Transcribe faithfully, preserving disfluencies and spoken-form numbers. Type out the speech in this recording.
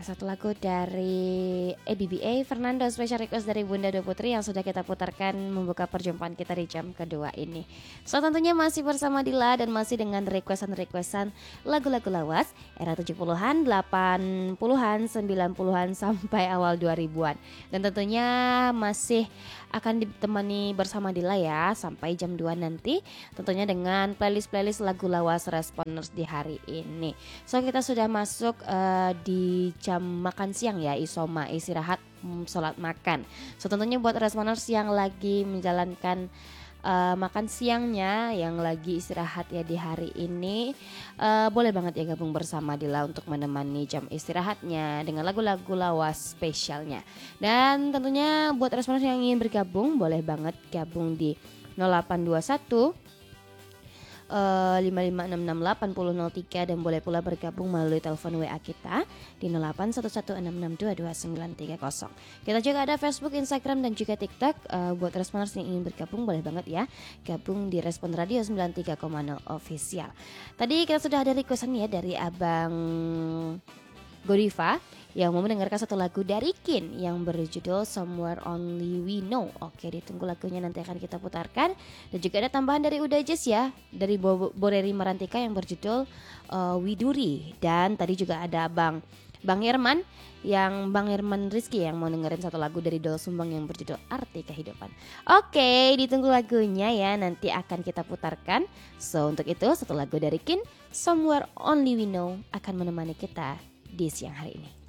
satu lagu dari A B B A Fernando, special request dari Bunda Dua Putri yang sudah kita putarkan membuka perjumpaan kita di jam kedua ini. So tentunya masih bersama Dila dan masih dengan requestan-requestan lagu-lagu lawas era tujuh puluhan, delapan puluhan, sembilan puluhan sampai awal dua ribuan. Dan tentunya masih akan ditemani bersama Dila ya sampai jam dua nanti, tentunya dengan playlist-playlist lagu lawas Responders di hari ini. So kita sudah masuk uh, di jam makan siang ya, isoma, istirahat, mm, sholat makan. So tentunya buat Responders yang lagi menjalankan uh, makan siangnya, yang lagi istirahat ya di hari ini, uh, boleh banget ya gabung bersama Dila untuk menemani jam istirahatnya dengan lagu-lagu lawas spesialnya. Dan tentunya buat Responders yang ingin bergabung, boleh banget gabung di nol delapan dua satu Uh, lima lima enam enam delapan nol nol tiga dan boleh pula bergabung melalui telepon W A kita di nol delapan satu satu enam enam dua dua sembilan tiga nol. Kita juga ada Facebook, Instagram dan juga TikTok. Uh, buat Responders yang ingin bergabung boleh banget ya gabung di Respon Radio sembilan puluh tiga koma nol Official. Tadi kita sudah ada requestan ya dari Abang Godiva yang mau mendengarkan satu lagu dari Kin yang berjudul Somewhere Only We Know. Oke, ditunggu lagunya, nanti akan kita putarkan. Dan juga ada tambahan dari Uda Jazz ya, dari Bo- Boreri Marantika yang berjudul uh, Widuri. Dan tadi juga ada Bang Bang Herman yang Bang Herman Rizky yang mau dengerin satu lagu dari Doel Sumbang yang berjudul Arti Kehidupan. Oke, ditunggu lagunya ya, nanti akan kita putarkan. So untuk itu satu lagu dari Kin, Somewhere Only We Know akan menemani kita di siang hari ini.